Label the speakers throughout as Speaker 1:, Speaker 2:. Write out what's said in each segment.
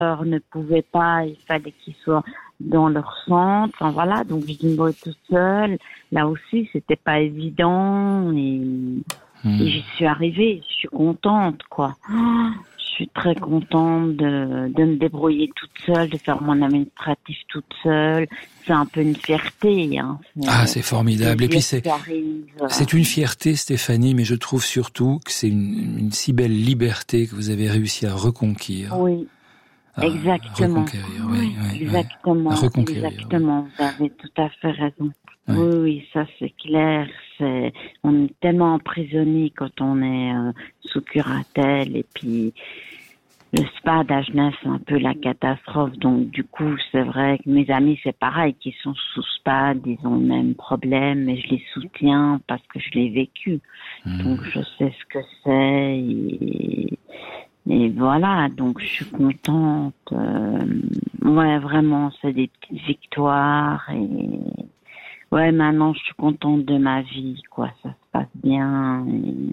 Speaker 1: ne pouvaient pas, il fallait qu'ils soient dans leur centre. Enfin, voilà, donc je me débrouille toute seule. Là aussi, c'était pas évident et j'y suis arrivée. Je suis contente, quoi. Je suis très contente de me débrouiller toute seule, de faire mon administratif toute seule. C'est un peu une fierté. Hein.
Speaker 2: C'est formidable. Et puis c'est une fierté, Stéphanie, mais je trouve surtout que c'est une si belle liberté que vous avez réussi à reconquérir.
Speaker 1: Oui, exactement.
Speaker 2: Reconquérir, oui,
Speaker 1: exactement.
Speaker 2: À reconquérir.
Speaker 1: Exactement, vous avez tout à fait raison. Oui, ça c'est clair. On est tellement emprisonné quand on est sous curatelle et puis le SPAD à Genève, c'est un peu la catastrophe. Donc du coup, c'est vrai que mes amis, c'est pareil, qui sont sous SPAD, ils ont le même problème, mais je les soutiens parce que je l'ai vécu. Donc je sais ce que c'est et voilà, donc je suis contente. Ouais, vraiment, c'est des petites victoires et ouais, maintenant je suis contente de ma vie, quoi. Ça se passe bien.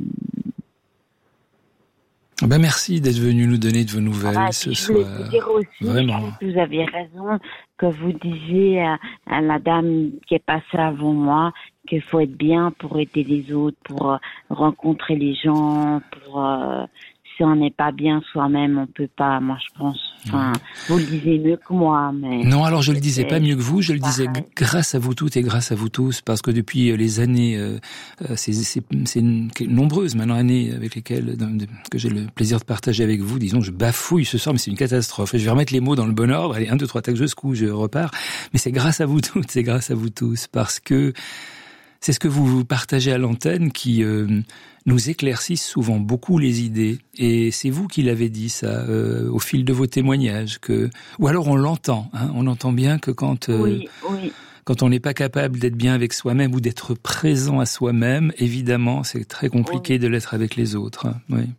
Speaker 2: Merci d'être venu nous donner de vos nouvelles ce soir.
Speaker 1: Je voulais vous dire aussi,
Speaker 2: vraiment.
Speaker 1: Que vous aviez raison, que vous disiez à la dame qui est passée avant moi qu'il faut être bien pour aider les autres, pour rencontrer les gens, si on n'est pas bien soi-même, on peut pas. Moi, je pense. Enfin, vous le disiez mieux que moi, mais
Speaker 2: non. Alors, je le disais pas mieux que vous. Je le disais grâce à vous toutes et grâce à vous tous, parce que depuis les années, c'est nombreuses maintenant années avec lesquelles que j'ai le plaisir de partager avec vous. Disons, je bafouille ce soir, mais c'est une catastrophe. Je vais remettre les mots dans le bon ordre. Allez, 1, 2, 3, tac, je secoue, je repars. Mais c'est grâce à vous toutes, c'est grâce à vous tous, parce que c'est ce que vous partagez à l'antenne qui nous éclaircissent souvent beaucoup les idées. Et c'est vous qui l'avez dit, ça, au fil de vos témoignages. Ou alors on l'entend. On entend bien que quand on n'est pas capable d'être bien avec soi-même ou d'être présent à soi-même, évidemment, c'est très compliqué de l'être avec les autres.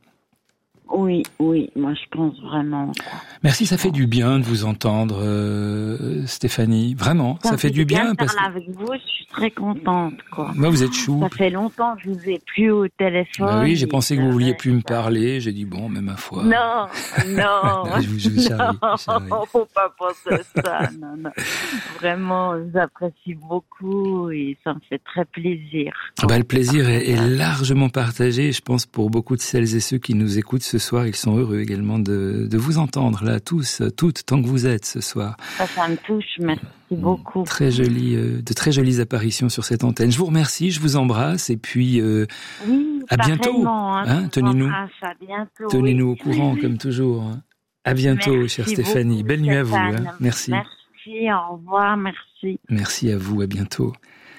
Speaker 1: Oui, moi je pense vraiment.
Speaker 2: Merci, ça fait du bien de vous entendre, Stéphanie. Vraiment, ça fait du bien.
Speaker 1: Parce que avec vous, je suis très contente, quoi.
Speaker 2: Moi, vous êtes chou.
Speaker 1: Ça fait longtemps que je vous ai plus au téléphone.
Speaker 2: Bah oui, j'ai pensé que vous vouliez plus me parler. J'ai dit bon, mais ma foi.
Speaker 1: Non.
Speaker 2: je charrie.
Speaker 1: Faut pas penser ça. Non. Vraiment, je vous apprécie beaucoup et ça me fait très plaisir.
Speaker 2: Le plaisir est largement partagé. Je pense pour beaucoup de celles et ceux qui nous écoutent ce soir, ils sont heureux également de vous entendre là, tous, toutes, tant que vous êtes ce soir.
Speaker 1: Ça me touche, merci beaucoup.
Speaker 2: Très joli, de très jolies apparitions sur cette antenne. Je vous remercie, je vous embrasse et puis à bientôt. Tenez-nous au courant comme toujours. À bientôt,
Speaker 1: merci
Speaker 2: chère Stéphanie.
Speaker 1: Beaucoup,
Speaker 2: belle nuit à vous. Merci.
Speaker 1: Merci, au revoir, merci.
Speaker 2: Merci à vous, à bientôt.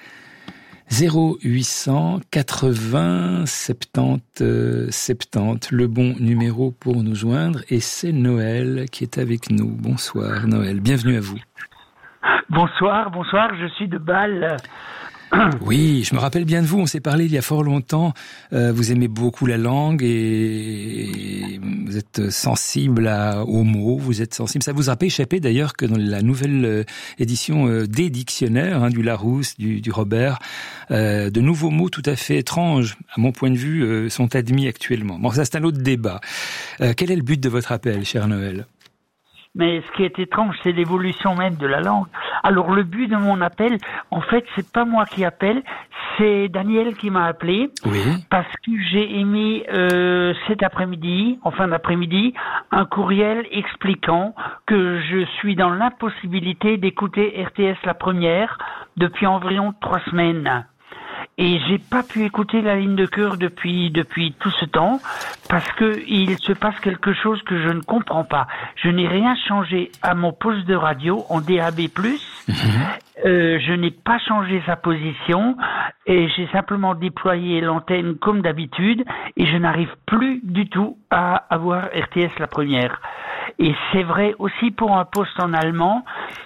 Speaker 2: 0800 80 70 70, le bon numéro pour nous joindre. Et c'est Noël qui est avec nous. Bonsoir Noël, bienvenue à vous.
Speaker 3: Bonsoir, je suis de Bâle.
Speaker 2: Oui, je me rappelle bien de vous, on s'est parlé il y a fort longtemps. Vous aimez beaucoup la langue et vous êtes sensible aux mots, vous êtes sensible. Ça vous a pas échappé d'ailleurs que dans la nouvelle édition des dictionnaires, du Larousse, du Robert, de nouveaux mots tout à fait étranges, à mon point de vue, sont admis actuellement. Bon, ça c'est un autre débat. Quel est le but de votre appel, cher Noël ?
Speaker 3: Mais ce qui est étrange, c'est l'évolution même de la langue. Alors le but de mon appel, en fait, c'est pas moi qui appelle, c'est Daniel qui m'a appelé.
Speaker 2: Oui.
Speaker 3: Parce que j'ai émis cet après-midi, en fin d'après-midi, un courriel expliquant que je suis dans l'impossibilité d'écouter RTS la première depuis environ 3 semaines. Et j'ai pas pu écouter la ligne de cœur depuis tout ce temps parce que il se passe quelque chose que je ne comprends pas. Je n'ai rien changé à mon poste de radio en DAB+. Je n'ai pas changé sa position et j'ai simplement déployé l'antenne comme d'habitude et je n'arrive plus du tout à avoir RTS la première. Et c'est vrai aussi pour un poste en allemand,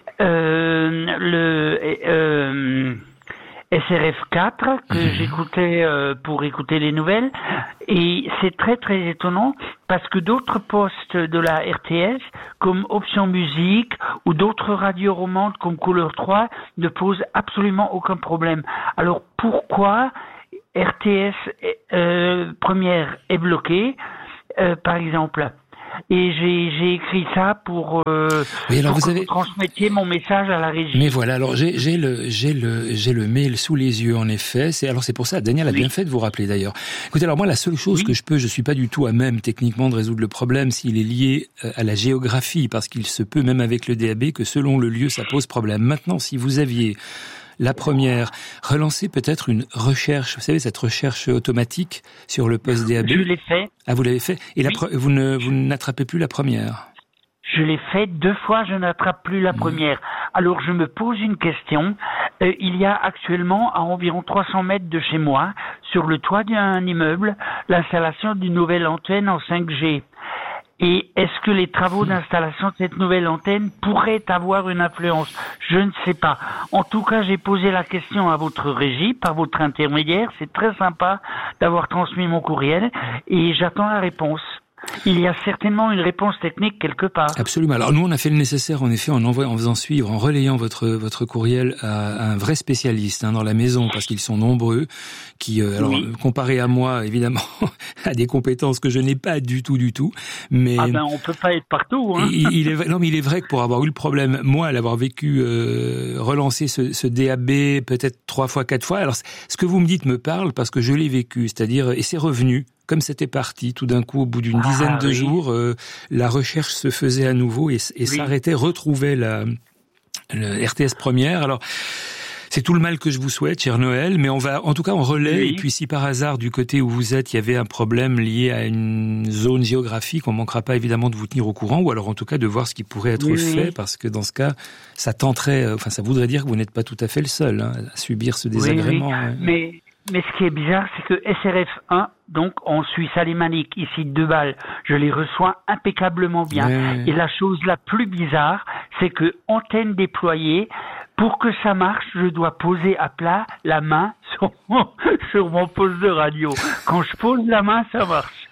Speaker 3: SRF 4 que j'écoutais pour écouter les nouvelles et c'est très très étonnant parce que d'autres postes de la RTS comme Option Musique ou d'autres radios romantes comme Couleur 3 ne posent absolument aucun problème. Alors pourquoi RTS première est bloquée par exemple? et j'ai écrit ça pour que vous transmettiez mon message à la régie.
Speaker 2: Mais voilà, alors j'ai le mail sous les yeux en effet. C'est pour ça, Daniel a bien fait de vous rappeler d'ailleurs. Écoutez, alors moi la seule chose que je suis pas du tout à même techniquement de résoudre le problème s'il est lié à la géographie, parce qu'il se peut même avec le DAB que selon le lieu ça pose problème. Maintenant, si vous aviez la première, relancer peut-être une recherche, vous savez, cette recherche automatique sur le poste DAB.
Speaker 3: Je l'ai fait.
Speaker 2: Ah, vous l'avez fait. Et vous n'attrapez plus la première.
Speaker 3: Je l'ai fait 2 fois, je n'attrape plus la première. Alors je me pose une question. Il y a actuellement à environ 300 mètres de chez moi, sur le toit d'un immeuble, l'installation d'une nouvelle antenne en 5G. Et est-ce que les travaux d'installation de cette nouvelle antenne pourraient avoir une influence? Je ne sais pas. En tout cas, j'ai posé la question à votre régie par votre intermédiaire. C'est très sympa d'avoir transmis mon courriel et j'attends la réponse. Il y a certainement une réponse technique quelque part.
Speaker 2: Absolument. Alors nous, on a fait le nécessaire, en effet, en faisant suivre, en relayant votre courriel à un vrai spécialiste dans la maison, parce qu'ils sont nombreux, qui, comparé à moi, évidemment, a des compétences que je n'ai pas du tout. Mais
Speaker 3: on peut pas être partout. Hein.
Speaker 2: Il est vrai que pour avoir eu le problème, moi, l'avoir vécu, relancer ce DAB peut-être 3 fois, 4 fois. Alors, ce que vous me dites me parle parce que je l'ai vécu, c'est-à-dire, et c'est revenu. Comme c'était parti, tout d'un coup, au bout d'une dizaine de jours, la recherche se faisait à nouveau et s'arrêtait, retrouvait le RTS première. Alors, c'est tout le mal que je vous souhaite, cher Noël, mais on relaie. Et puis, si par hasard, du côté où vous êtes, il y avait un problème lié à une zone géographique, on manquera pas évidemment de vous tenir au courant, ou alors en tout cas de voir ce qui pourrait être fait, parce que dans ce cas, ça voudrait dire que vous n'êtes pas tout à fait le seul à subir ce désagrément.
Speaker 3: Mais ce qui est bizarre, c'est que SRF 1, donc en Suisse alémanique, ici de 2 balles, je les reçois impeccablement bien. Et la chose la plus bizarre, c'est que antenne déployée, pour que ça marche, je dois poser à plat la main sur mon poste de radio. Quand je pose la main, ça marche.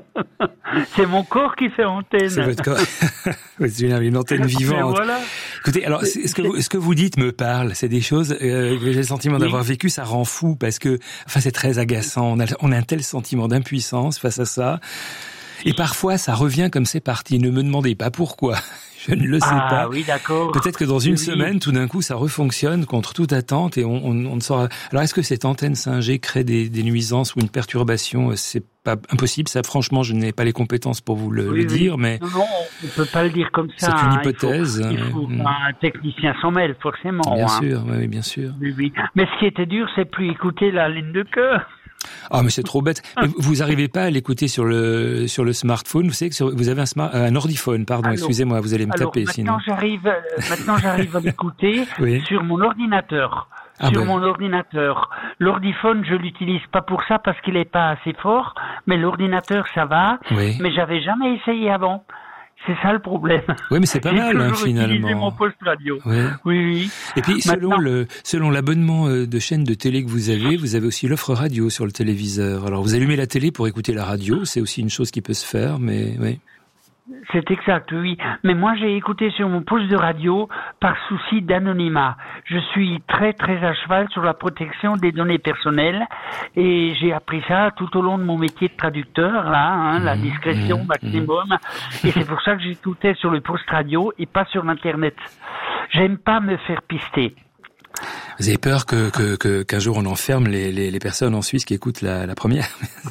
Speaker 3: C'est mon corps qui fait antenne.
Speaker 2: C'est votre corps. C'est une antenne vivante. Voilà. Écoutez, alors ce que vous dites me parle. C'est des choses que j'ai le sentiment d'avoir vécu. Ça rend fou parce que, c'est très agaçant. On a un tel sentiment d'impuissance face à ça. Et parfois, ça revient comme c'est parti. Ne me demandez pas pourquoi. Je ne le sais pas.
Speaker 3: Oui, d'accord.
Speaker 2: Peut-être que dans une semaine, tout d'un coup, ça refonctionne contre toute attente et on ne saura. Alors, est-ce que cette antenne 5G crée des nuisances ou une perturbation? C'est pas impossible. Ça, franchement, je n'ai pas les compétences pour vous le dire, mais.
Speaker 3: Non, on peut pas le dire comme ça.
Speaker 2: C'est une hypothèse.
Speaker 3: Il faut un technicien s'en mêle, forcément.
Speaker 2: Bien sûr, oui, bien sûr.
Speaker 3: Oui. Mais ce qui était dur, c'est plus écouter la ligne de cœur.
Speaker 2: Ah, mais c'est trop bête. Vous arrivez pas à l'écouter sur le smartphone. Vous savez que vous avez un ordiphone, pardon, excusez-moi, vous allez me taper sinon.
Speaker 3: Maintenant, j'arrive à l'écouter sur mon ordinateur. Mon ordinateur. L'ordiphone, je l'utilise pas pour ça parce qu'il est pas assez fort, mais l'ordinateur, ça va. Oui. Mais j'avais jamais essayé avant. C'est ça le problème.
Speaker 2: Oui, mais c'est pas mal, finalement.
Speaker 3: J'ai mon poste radio. Oui.
Speaker 2: Et puis, selon l'abonnement de chaîne de télé que vous avez aussi l'offre radio sur le téléviseur. Alors, vous allumez la télé pour écouter la radio. C'est aussi une chose qui peut se faire, mais oui.
Speaker 3: C'est exact, oui. Mais moi, j'ai écouté sur mon poste de radio par souci d'anonymat. Je suis très, très à cheval sur la protection des données personnelles et j'ai appris ça tout au long de mon métier de traducteur, la discrétion maximum. Et c'est pour ça que j'écoutais sur le poste radio et pas sur l'Internet. J'aime pas me faire pister.
Speaker 2: Vous avez peur qu'un jour on enferme les personnes en Suisse qui écoutent la première?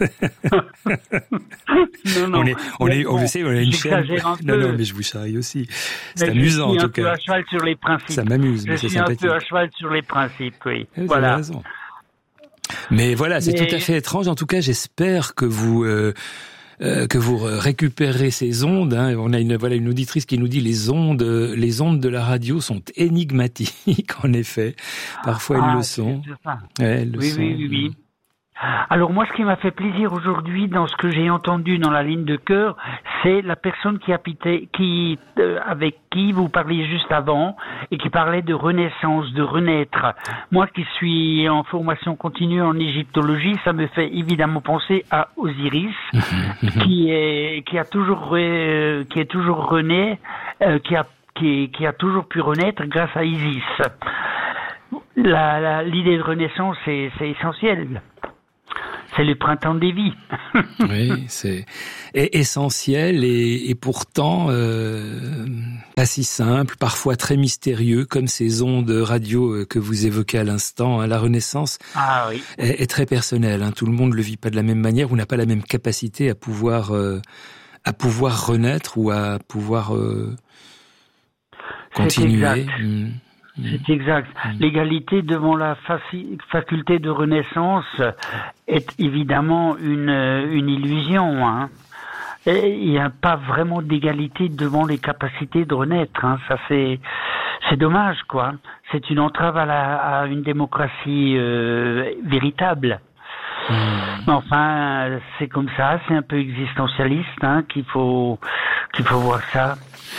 Speaker 3: Non.
Speaker 2: On a une chaîne. Non, mais je vous charrie aussi. C'est amusant en tout cas.
Speaker 3: Je suis un peu à cheval sur les principes.
Speaker 2: Ça m'amuse, mais c'est sympathique.
Speaker 3: Je suis un peu à cheval sur les principes, oui.
Speaker 2: Vous avez raison. Mais voilà, c'est tout à fait étrange. En tout cas, j'espère que vous récupérez ces ondes. On a une auditrice qui nous dit les ondes de la radio sont énigmatiques. En effet, parfois elles le sont. Elles le sont.
Speaker 3: Oui. Alors moi, ce qui m'a fait plaisir aujourd'hui dans ce que j'ai entendu dans la ligne de cœur, c'est la personne avec qui vous parliez juste avant et qui parlait de renaissance, de renaître. Moi qui suis en formation continue en égyptologie, ça me fait évidemment penser à Osiris, qui est toujours pu renaître grâce à Isis. L'idée de renaissance, c'est essentiel. c'est le printemps des vies.
Speaker 2: Oui, c'est essentiel et pourtant pas si simple, parfois très mystérieux, comme ces ondes radio que vous évoquez à l'instant. La Renaissance est très personnelle. Tout le monde le vit pas de la même manière ou n'a pas la même capacité à pouvoir renaître ou à pouvoir continuer.
Speaker 3: C'est exact. L'égalité devant la faculté de renaissance est évidemment une illusion. Et il n'y a pas vraiment d'égalité devant les capacités de renaître. Ça c'est dommage, quoi. C'est une entrave à une démocratie véritable. Enfin, c'est comme ça. C'est un peu existentialiste qu'il faut voir ça.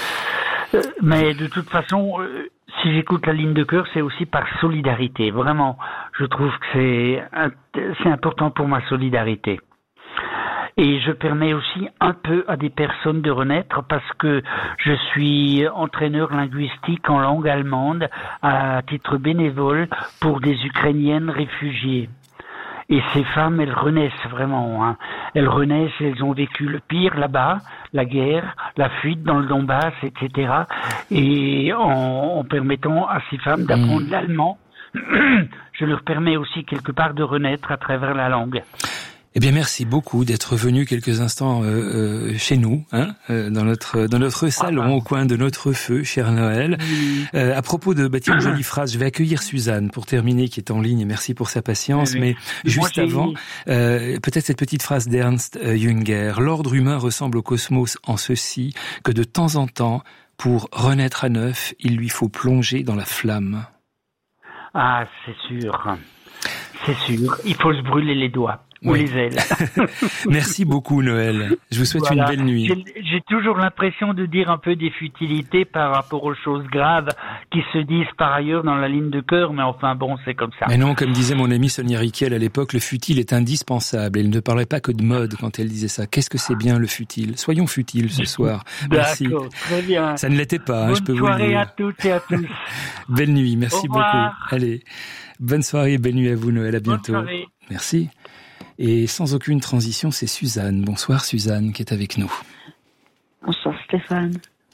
Speaker 3: Mais de toute façon. Si j'écoute la ligne de cœur, c'est aussi par solidarité. Vraiment, je trouve que c'est important pour ma solidarité. Et je permets aussi un peu à des personnes de renaître parce que je suis entraîneur linguistique en langue allemande à titre bénévole pour des Ukrainiennes réfugiées. Et ces femmes, elles renaissent vraiment. Elles renaissent, elles ont vécu le pire là-bas, la guerre, la fuite dans le Donbass, etc. Et en permettant à ces femmes d'apprendre l'allemand, je leur permets aussi quelque part de renaître à travers la langue.
Speaker 2: Eh bien, merci beaucoup d'être venu quelques instants chez nous, dans notre salon, au coin de notre feu, cher Noël. À propos de bâtir une jolie phrase, je vais accueillir Suzanne pour terminer, qui est en ligne. Merci pour sa patience. Mais juste avant, peut-être cette petite phrase d'Ernst Jünger. L'ordre humain ressemble au cosmos en ceci que de temps en temps, pour renaître à neuf, il lui faut plonger dans la flamme.
Speaker 3: Ah, c'est sûr. C'est sûr. Il faut se brûler les doigts. Ou les ailes.
Speaker 2: Merci beaucoup, Noël. Je vous souhaite une belle nuit.
Speaker 3: J'ai toujours l'impression de dire un peu des futilités par rapport aux choses graves qui se disent par ailleurs dans la ligne de cœur, mais enfin bon, c'est comme ça.
Speaker 2: Mais non, comme disait mon amie Sonia Riquel à l'époque, le futile est indispensable. Elle ne parlait pas que de mode quand elle disait ça. Qu'est-ce que c'est bien le futile? Soyons futiles ce soir. Merci.
Speaker 3: D'accord, très bien.
Speaker 2: Ça ne l'était pas, je peux vous le dire.
Speaker 3: Bonne soirée à toutes et à tous.
Speaker 2: Belle nuit, merci beaucoup. Allez, bonne soirée, belle nuit à vous, Noël, à bientôt.
Speaker 3: Bonne soirée.
Speaker 2: Merci. Et sans aucune transition, c'est Suzanne. Bonsoir Suzanne, qui est avec nous.
Speaker 1: Bonsoir Stéphane.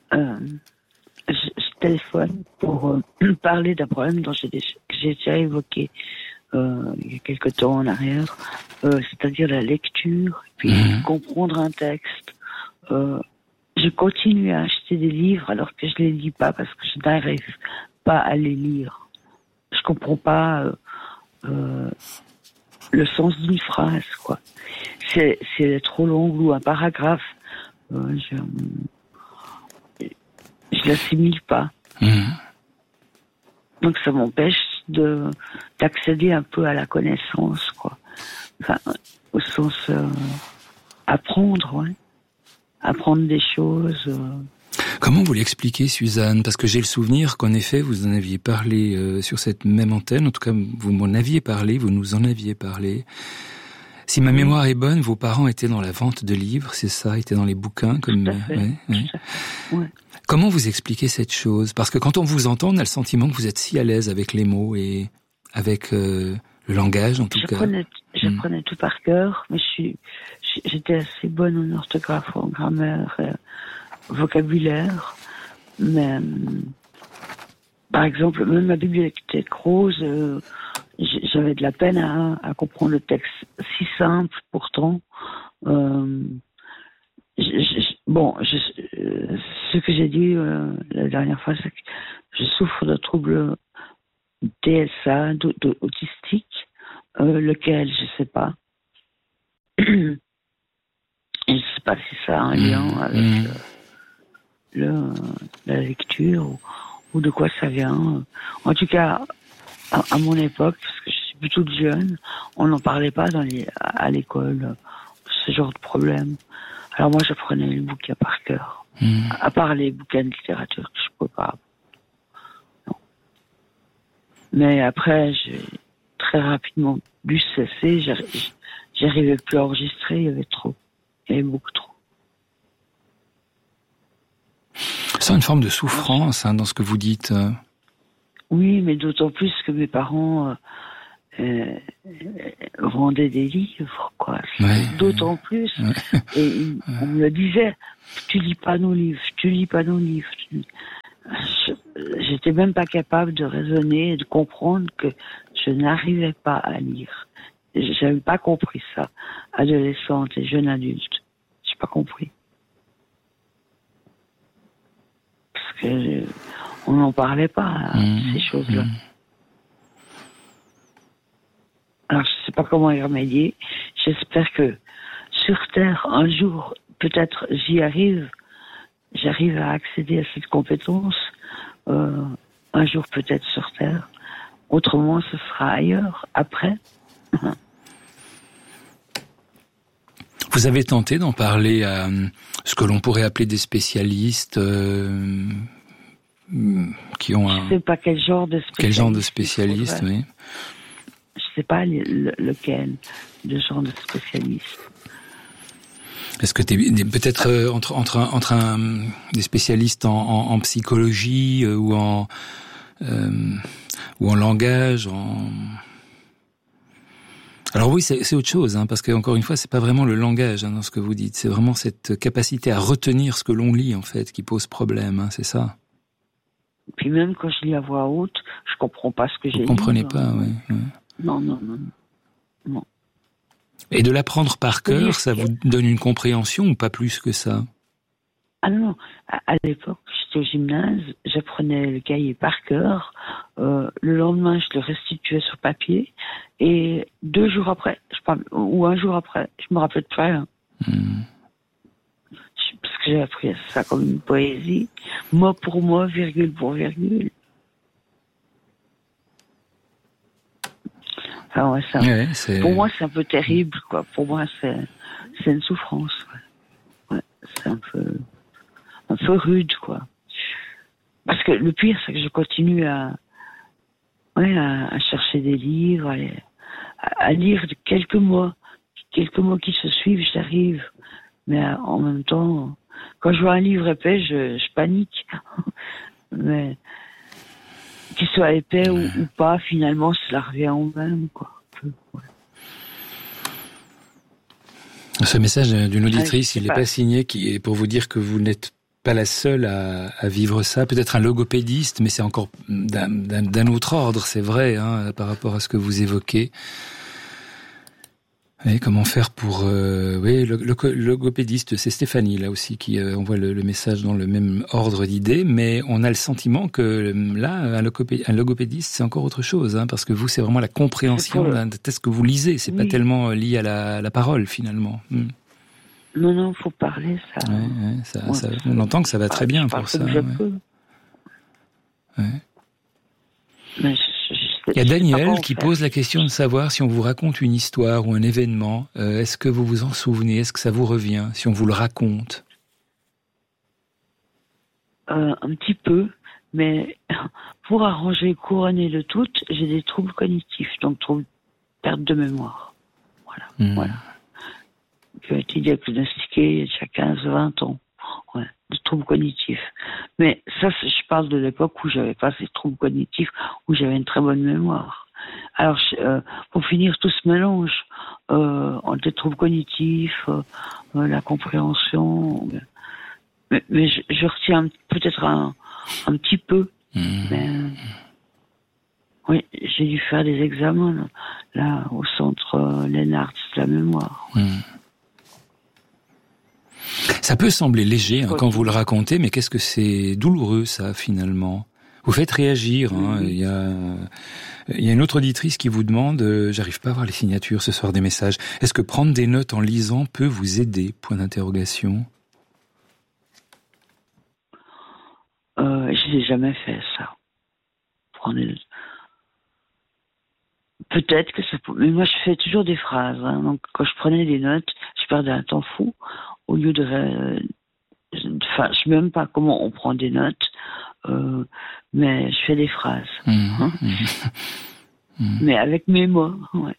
Speaker 1: Je téléphone pour parler d'un problème que j'ai déjà évoqué il y a quelque temps en arrière, c'est-à-dire la lecture, puis comprendre un texte. Je continue à acheter des livres alors que je les lis pas parce que je n'arrive pas à les lire. Je comprends pas le sens d'une phrase, quoi. C'est trop long ou un paragraphe. Je l'assimile pas. Donc ça m'empêche d'accéder un peu à la connaissance, quoi. Enfin, au sens apprendre, ouais. Apprendre des choses.
Speaker 2: Comment vous l'expliquez, Suzanne? Parce que j'ai le souvenir qu'en effet, vous en aviez parlé sur cette même antenne. En tout cas, vous m'en aviez parlé, vous nous en aviez parlé. Si ma mémoire est bonne, vos parents étaient dans la vente de livres, c'est ça? Étaient dans les bouquins, comme...
Speaker 1: Tout à fait. Ouais.
Speaker 2: Comment vous expliquez cette chose? Parce que quand on vous entend, on a le sentiment que vous êtes si à l'aise avec les mots et avec le langage, en tout cas.
Speaker 1: J'apprenais tout par cœur, mais j'étais assez bonne en orthographe, en grammaire, vocabulaire. Mais, par exemple, même ma bibliothèque rose, j'avais de la peine à comprendre le texte si simple, pourtant. Ce que j'ai dit la dernière fois, c'est que je souffre de troubles TSA, autistique, lequel, je sais pas. Et je sais pas si ça a un lien avec la lecture ou de quoi ça vient. En tout cas, à mon époque, parce que je suis plutôt jeune, on n'en parlait pas à l'école, ce genre de problème. Alors moi, j'apprenais les bouquins par cœur. À part les bouquins de littérature que je peux pas. Non. Mais après, j'ai très rapidement dû cesser. J'arrivais plus à enregistrer, il y avait trop. Il y avait beaucoup trop.
Speaker 2: C'est une forme de souffrance dans ce que vous dites.
Speaker 1: Oui, mais d'autant plus que mes parents vendait des livres, quoi.
Speaker 2: Ouais.
Speaker 1: D'autant plus.
Speaker 2: Ouais.
Speaker 1: Et on me le disait, tu lis pas nos livres, tu lis pas nos livres. J'étais même pas capable de raisonner et de comprendre que je n'arrivais pas à lire. J'avais pas compris ça, adolescente et jeune adulte. J'ai pas compris. Parce que on n'en parlait pas, ces choses-là. Alors, je sais pas comment y remédier. J'espère que sur Terre, un jour, peut-être j'arrive à accéder à cette compétence. Un jour, peut-être sur Terre. Autrement, ce sera ailleurs, après.
Speaker 2: Vous avez tenté d'en parler à ce que l'on pourrait appeler des spécialistes qui ont
Speaker 1: Je sais pas quel genre de spécialiste.
Speaker 2: Quel genre de spécialiste, oui.
Speaker 1: Je sais pas lequel de genre de spécialiste.
Speaker 2: Est-ce que peut-être entre des spécialistes en psychologie ou en langage, Alors oui, c'est autre chose, parce que encore une fois, c'est pas vraiment le langage dans ce que vous dites, c'est vraiment cette capacité à retenir ce que l'on lit en fait qui pose problème, c'est ça.
Speaker 1: Puis même quand je lis à voix haute, je comprends pas ce que j'ai lu.
Speaker 2: Vous comprenez pas, oui.
Speaker 1: Non.
Speaker 2: Et de l'apprendre par cœur, ça vous donne une compréhension ou pas plus que ça?
Speaker 1: Ah non, à l'époque, j'étais au gymnase, j'apprenais le cahier par cœur, le lendemain, je le restituais sur papier, et 2 jours après, ou un jour après, je me rappelle de rien. Parce que j'ai appris ça comme une poésie, mot pour mot, virgule pour virgule. Enfin, ouais, ça.
Speaker 2: Ouais,
Speaker 1: pour moi, c'est un peu terrible, quoi. Pour moi, c'est une souffrance. Ouais, c'est un peu rude, quoi. Parce que le pire, c'est que je continue à chercher des livres, à lire quelques mots qui se suivent, j'arrive. Mais en même temps, quand je vois un livre épais, je panique. Mais qu'il soit épais ou pas, finalement, cela revient au même, quoi. Ouais.
Speaker 2: Ce message d'une auditrice, il n'est pas signé, qui est pour vous dire que vous n'êtes pas la seule à vivre ça. Peut-être un logopédiste, mais c'est encore d'un autre ordre, c'est vrai, par rapport à ce que vous évoquez. Et comment faire pour... le logopédiste, c'est Stéphanie, là aussi, qui envoie le message dans le même ordre d'idées, mais on a le sentiment que là, un logopédiste, c'est encore autre chose, parce que vous, c'est vraiment la compréhension d'un texte que vous lisez, c'est pas tellement lié à la parole, finalement.
Speaker 1: Non, faut parler, ça.
Speaker 2: On entend que ça va très bien pour ça.
Speaker 1: Je peux. Mais
Speaker 2: il y a Daniel qui pose la question de savoir si on vous raconte une histoire ou un événement, est-ce que vous vous en souvenez, est-ce que ça vous revient, si on vous le raconte?
Speaker 1: Un petit peu, mais pour arranger, couronner le tout, j'ai des troubles cognitifs, donc perte de mémoire. Voilà. Qui a été diagnostiqué il y a 15-20 ans. Ouais, des troubles cognitifs. Mais ça, je parle de l'époque où j'avais pas ces troubles cognitifs, où j'avais une très bonne mémoire. Alors, pour finir, tout se mélange entre les troubles cognitifs, la compréhension. Mais je retiens peut-être un petit peu. Mais, oui, j'ai dû faire des examens là au centre Lennart de la mémoire.
Speaker 2: Ça peut sembler léger quand vous le racontez, mais qu'est-ce que c'est douloureux, ça, finalement. Vous faites réagir. Il y a une autre auditrice qui vous demande, j'arrive pas à voir les signatures ce soir des messages, est-ce que prendre des notes en lisant peut vous aider? Point d'interrogation.
Speaker 1: Je n'ai jamais fait ça. Prendre des notes. Peut-être que ça peut... Mais moi, je fais toujours des phrases. Donc, quand je prenais des notes, je perdais un temps fou. Au lieu de... Enfin, je sais même pas comment on prend des notes, mais je fais des phrases. Mais avec mes mots, ouais.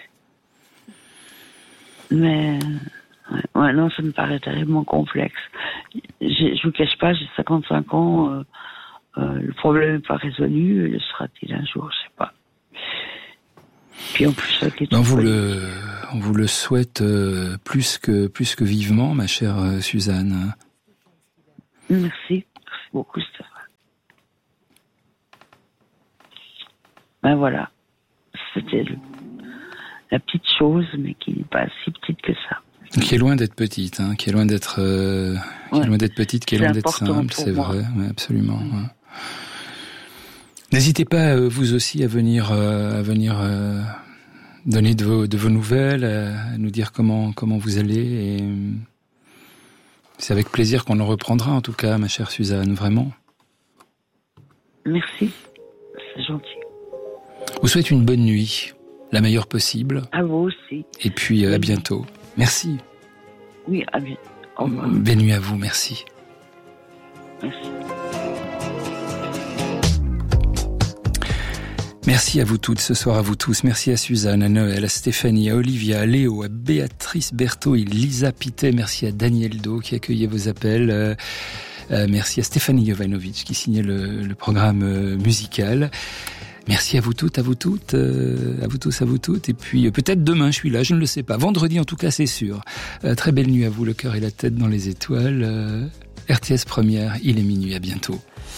Speaker 1: Mais... Ouais, non, ça me paraît terriblement complexe. Je vous cache pas, j'ai 55 ans, le problème n'est pas résolu, le sera-t-il un jour, je sais pas. puis on peut souhaiter tout.
Speaker 2: On vous le souhaite plus que vivement, ma chère Suzanne.
Speaker 1: Merci beaucoup, Stéphane. Ben voilà, c'était la petite chose, mais qui n'est pas si petite que ça.
Speaker 2: Qui est loin d'être petite, qui est loin d'être, petite, qui est loin d'être simple, c'est vrai, ouais, absolument. Ouais. N'hésitez pas, vous aussi, à venir donner de vos nouvelles, à nous dire comment vous allez, et c'est avec plaisir qu'on en reprendra, en tout cas, ma chère Suzanne, vraiment.
Speaker 1: Merci, c'est gentil.
Speaker 2: Vous souhaite une bonne nuit, la meilleure possible.
Speaker 1: À vous aussi.
Speaker 2: Et puis à bientôt. Merci.
Speaker 1: Oui, à bientôt. Au revoir.
Speaker 2: Belle nuit à vous, merci.
Speaker 1: Merci.
Speaker 2: Merci à vous toutes, ce soir à vous tous. Merci à Suzanne, à Noël, à Stéphanie, à Olivia, à Léo, à Béatrice Berthaud et Lisa Pittet. Merci à Daniel Do qui accueillait vos appels. Merci à Stéphanie Jovanovic qui signait le programme musical. Merci à vous toutes, à vous toutes, à vous tous, à vous toutes. Et puis peut-être demain, je suis là, je ne le sais pas. Vendredi, en tout cas, c'est sûr. Très belle nuit à vous, le cœur et la tête dans les étoiles. RTS Première, il est minuit, à bientôt.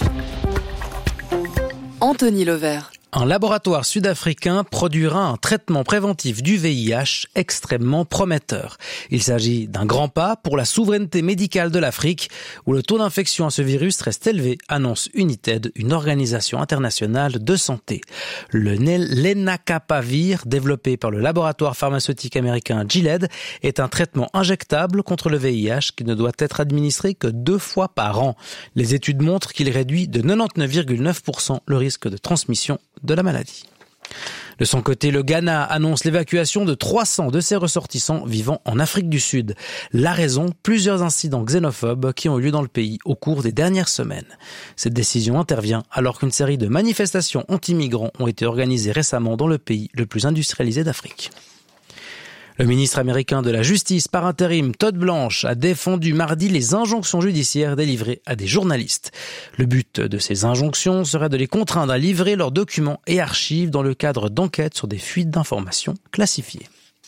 Speaker 4: Anthony Levert.
Speaker 5: Un laboratoire sud-africain produira un traitement préventif du VIH extrêmement prometteur. Il s'agit d'un grand pas pour la souveraineté médicale de l'Afrique, où le taux d'infection à ce virus reste élevé, annonce United, une organisation internationale de santé. Le lenacapavir, développé par le laboratoire pharmaceutique américain Gilead, est un traitement injectable contre le VIH qui ne doit être administré que 2 fois par an. Les études montrent qu'il réduit de 99,9% le risque de transmission de la maladie. De son côté, le Ghana annonce l'évacuation de 300 de ses ressortissants vivant en Afrique du Sud. La raison, plusieurs incidents xénophobes qui ont eu lieu dans le pays au cours des dernières semaines. Cette décision intervient alors qu'une série de manifestations anti-migrants ont été organisées récemment dans le pays le plus industrialisé d'Afrique. Le ministre américain de la Justice par intérim, Todd Blanche, a défendu mardi les injonctions judiciaires délivrées à des journalistes. Le but de ces injonctions serait de les contraindre à livrer leurs documents et archives dans le cadre d'enquêtes sur des fuites d'informations classifiées.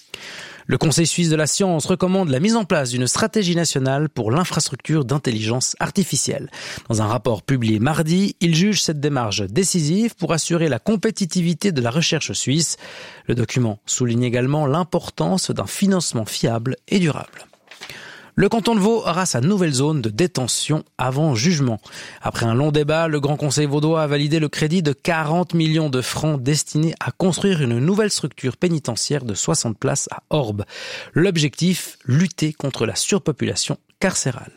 Speaker 5: Le Conseil suisse de la science recommande la mise en place d'une stratégie nationale pour l'infrastructure d'intelligence artificielle. Dans un rapport publié mardi, il juge cette démarche décisive pour assurer la compétitivité de la recherche suisse. Le document souligne également l'importance d'un financement fiable et durable. Le canton de Vaud aura sa nouvelle zone de détention avant jugement. Après un long débat, le Grand Conseil vaudois a validé le crédit de 40 millions de francs destiné à construire une nouvelle structure pénitentiaire de 60 places à Orbe. L'objectif, lutter contre la surpopulation carcérale.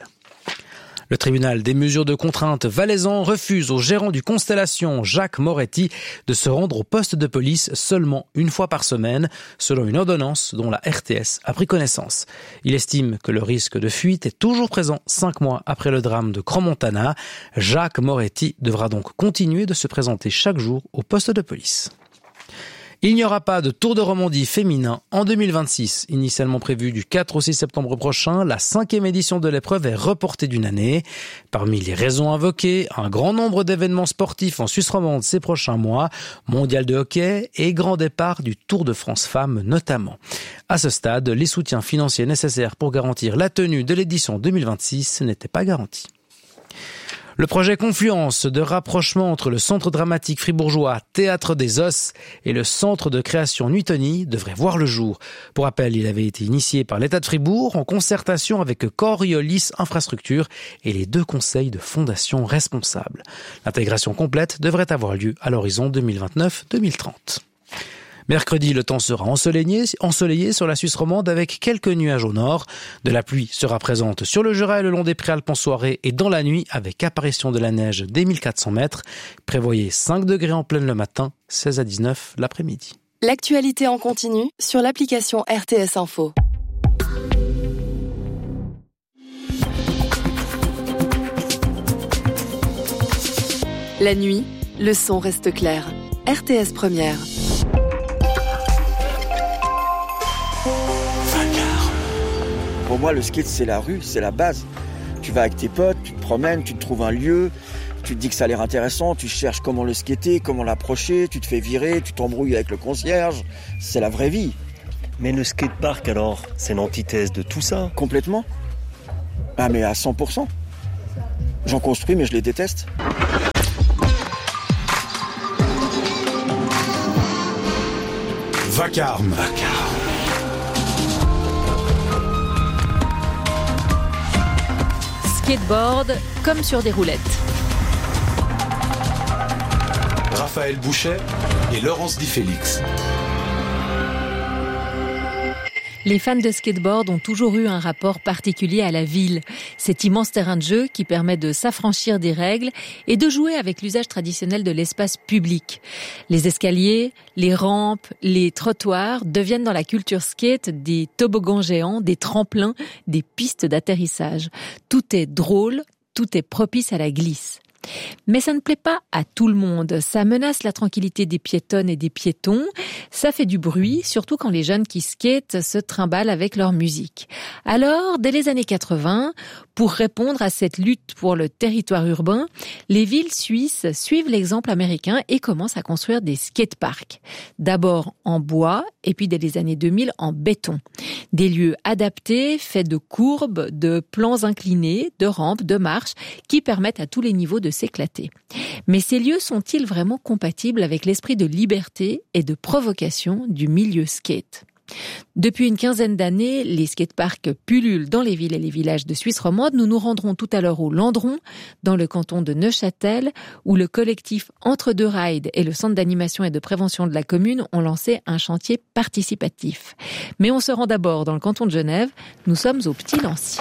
Speaker 5: Le tribunal des mesures de contrainte valaisan refuse au gérant du Constellation, Jacques Moretti, de se rendre au poste de police seulement 1 fois par semaine, selon une ordonnance dont la RTS a pris connaissance. Il estime que le risque de fuite est toujours présent 5 mois après le drame de Crans-Montana. Jacques Moretti devra donc continuer de se présenter chaque jour au poste de police. Il n'y aura pas de Tour de Romandie féminin en 2026. Initialement prévu du 4 au 6 septembre prochain, la 5e édition de l'épreuve est reportée d'1 année. Parmi les raisons invoquées, un grand nombre d'événements sportifs en Suisse romande ces prochains mois, mondial de hockey et grand départ du Tour de France Femmes notamment. À ce stade, les soutiens financiers nécessaires pour garantir la tenue de l'édition 2026 n'étaient pas garantis. Le projet Confluence de rapprochement entre le Centre dramatique fribourgeois Théâtre des Os et le Centre de création Nuitoni devrait voir le jour. Pour rappel, il avait été initié par l'État de Fribourg en concertation avec Coriolis Infrastructure et les 2 conseils de fondation responsables. L'intégration complète devrait avoir lieu à l'horizon 2029-2030. Mercredi, le temps sera ensoleillé sur la Suisse romande avec quelques nuages au nord. De la pluie sera présente sur le Jura et le long des Préalpes en soirée et dans la nuit avec apparition de la neige dès 1400 mètres. Prévoyez 5 degrés en pleine le matin, 16 à 19 l'après-midi.
Speaker 4: L'actualité en continu sur l'application RTS Info. La nuit, le son reste clair. RTS Première.
Speaker 6: Pour moi, le skate, c'est la rue, c'est la base. Tu vas avec tes potes, tu te promènes, tu te trouves un lieu, Tu te dis que ça a l'air intéressant, tu cherches comment le skater, comment l'approcher, tu te fais virer, tu t'embrouilles avec le concierge. C'est la vraie vie.
Speaker 7: Mais le skatepark alors, c'est l'antithèse de tout ça.
Speaker 6: Complètement. Ah mais à 100%. J'en construis mais je les déteste.
Speaker 8: Vacarme.
Speaker 9: Skateboard comme sur des roulettes.
Speaker 8: Raphaël Bouchet et Laurence Di Félix.
Speaker 9: Les fans de skateboard ont toujours eu un rapport particulier à la ville. Cet immense terrain de jeu qui permet de s'affranchir des règles et de jouer avec l'usage traditionnel de l'espace public. Les escaliers, les rampes, les trottoirs deviennent dans la culture skate des toboggans géants, des tremplins, des pistes d'atterrissage. Tout est drôle, tout est propice à la glisse. Mais ça ne plaît pas à tout le monde. Ça menace la tranquillité des piétonnes et des piétons. Ça fait du bruit, surtout quand les jeunes qui skatent se trimballent avec leur musique. Alors, dès les années 80, pour répondre à cette lutte pour le territoire urbain, les villes suisses suivent l'exemple américain et commencent à construire des skateparks. D'abord en bois et puis dès les années 2000 en béton. Des lieux adaptés, faits de courbes, de plans inclinés, de rampes, de marches qui permettent à tous les niveaux de s'éclater. Mais ces lieux sont-ils vraiment compatibles avec l'esprit de liberté et de provocation du milieu skate ? Depuis une quinzaine d'années, les skateparks pullulent dans les villes et les villages de Suisse romande. Nous nous rendrons tout à l'heure au Landron, dans le canton de Neuchâtel, où le collectif Entre deux Rides et le centre d'animation et de prévention de la commune ont lancé un chantier participatif. Mais on se rend d'abord dans le canton de Genève. Nous sommes au Petit Lancy.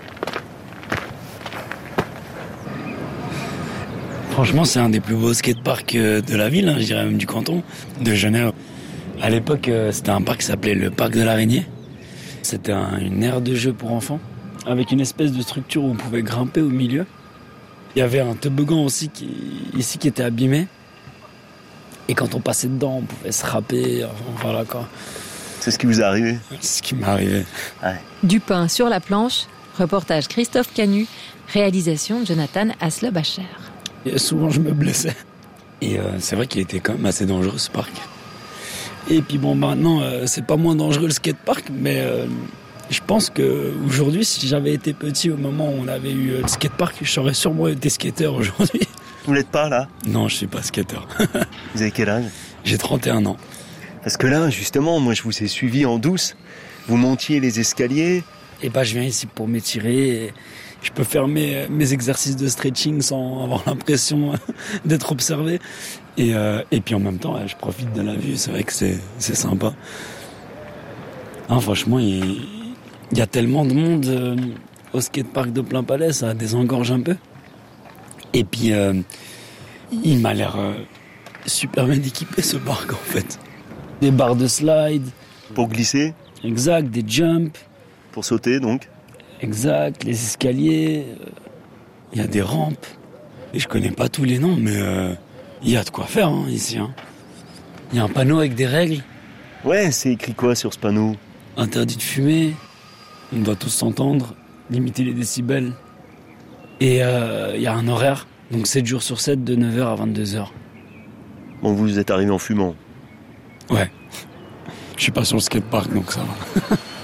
Speaker 10: Franchement, c'est un des plus beaux skateparks de la ville, je dirais même du canton de Genève. À l'époque, c'était un parc qui s'appelait le parc de l'Araignée. C'était une aire de jeu pour enfants, avec une espèce de structure où on pouvait grimper au milieu. Il y avait un toboggan aussi qui était abîmé. Et quand on passait dedans, on pouvait se râper. Enfin, voilà quoi.
Speaker 7: C'est ce qui vous est arrivé ?
Speaker 10: C'est ce qui m'est arrivé.
Speaker 7: Ouais.
Speaker 9: Du pain sur la planche, reportage Christophe Canu, réalisation Jonathan Haslebacher.
Speaker 10: Et souvent, je me blessais. Et c'est vrai qu'il était quand même assez dangereux ce parc. Et puis bon, maintenant, c'est pas moins dangereux le skatepark, mais je pense qu'aujourd'hui, si j'avais été petit au moment où on avait eu le skatepark, j'aurais sûrement été skateur aujourd'hui.
Speaker 7: Vous l'êtes pas là ?
Speaker 10: Non, je suis pas skateur.
Speaker 7: Vous avez quel âge ?
Speaker 10: J'ai 31 ans.
Speaker 7: Parce que là, justement, moi je vous ai suivi en douce. Vous montiez les escaliers.
Speaker 10: Et je viens ici pour m'étirer. Et je peux faire mes exercices de stretching sans avoir l'impression d'être observé. Et puis en même temps, je profite de la vue. C'est vrai que c'est sympa. Non, franchement, il y a tellement de monde au skatepark de Plainpalais, ça désengorge un peu. Et puis, il m'a l'air super bien équipé ce parc en fait. Des barres de slide.
Speaker 7: Pour glisser ?
Speaker 10: Exact, des jumps.
Speaker 7: Pour sauter donc ?
Speaker 10: Exact, les escaliers. Il y a des rampes. Et je connais pas tous les noms, mais il y a de quoi faire ici. Il y a un panneau avec des règles.
Speaker 7: Ouais, c'est écrit quoi sur ce panneau ?
Speaker 10: Interdit de fumer. On doit tous s'entendre. Limiter les décibels. Et il y a un horaire. Donc 7 jours sur 7, de 9h à 22h.
Speaker 7: Bon, vous êtes arrivé en fumant ?
Speaker 10: Ouais. Je suis pas sur le skatepark, donc ça va.